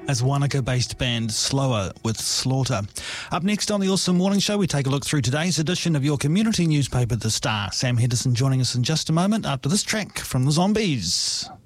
as Wanaka-based band Slower with Slaughter. Up next on the Awesome Morning Show, we take a look through today's edition of your community newspaper, The Star. Sam Henderson joining us in just a moment after this track from the Zombies.